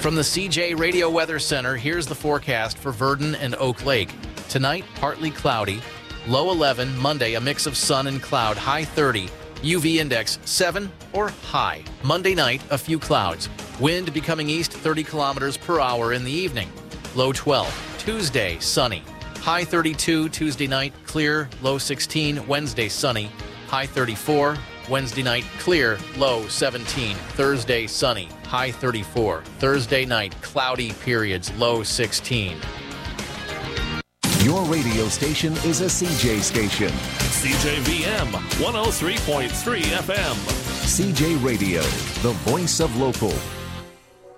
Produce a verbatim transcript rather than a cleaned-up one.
From the C J Radio Weather Center, here's the forecast for Verdon and Oak Lake. Tonight, partly cloudy. Low eleven. Monday, a mix of sun and cloud. High thirty. U V index seven or high. Monday night, a few clouds. Wind becoming east thirty kilometers per hour in the evening. Low twelve. Tuesday, sunny. High thirty-two. Tuesday night, clear. Low sixteen. Wednesday, sunny. High thirty-four. Wednesday night, clear. Low seventeen. Thursday, sunny. High thirty-four. Thursday night, cloudy periods. Low sixteen. Your radio station is a C J station. C J V M one oh three point three F M. C J Radio, the voice of local.